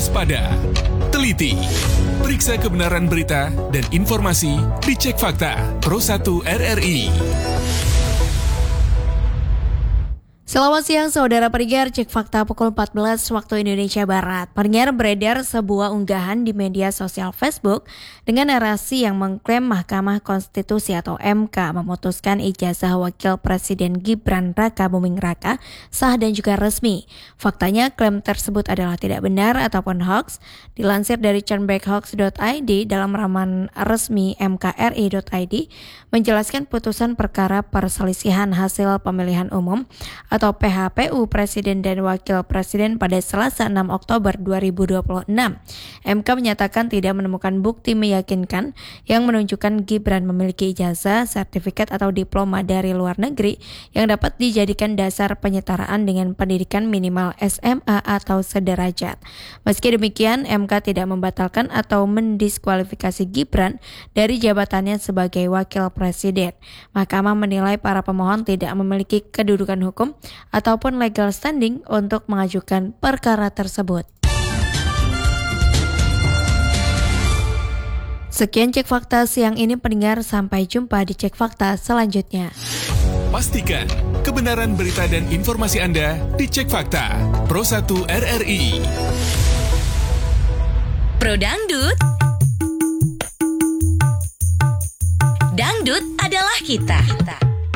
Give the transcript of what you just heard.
waspada, teliti, periksa kebenaran berita dan informasi di Cek Fakta Pro 1 RRI. Selamat siang saudara pendengar, Cek Fakta pukul 14 waktu Indonesia Barat. Pendengar, beredar sebuah unggahan di media sosial Facebook dengan narasi yang mengklaim Mahkamah Konstitusi atau MK memutuskan ijazah Wakil Presiden Gibran Raka Buming Raka sah dan juga resmi. Faktanya klaim tersebut adalah tidak benar ataupun hoax. Dilansir dari curnbackhoax.id dalam laman resmi mkri.id menjelaskan putusan perkara perselisihan hasil pemilihan umum atau PHPU Presiden dan Wakil Presiden pada Selasa 6 Oktober 2026. MK menyatakan tidak menemukan bukti meyakinkan yang menunjukkan Gibran memiliki ijazah, sertifikat atau diploma dari luar negeri yang dapat dijadikan dasar penyetaraan dengan pendidikan minimal SMA atau sederajat. Meski demikian, MK tidak membatalkan atau mendiskualifikasi Gibran dari jabatannya sebagai Wakil Presiden. Mahkamah menilai para pemohon tidak memiliki kedudukan hukum ataupun legal standing untuk mengajukan perkara tersebut. Sekian Cek Fakta siang ini pendengar, sampai jumpa di Cek Fakta selanjutnya. Pastikan kebenaran berita dan informasi Anda di Cek Fakta Pro 1 RRI. Pro Dangdut. Dangdut adalah kita.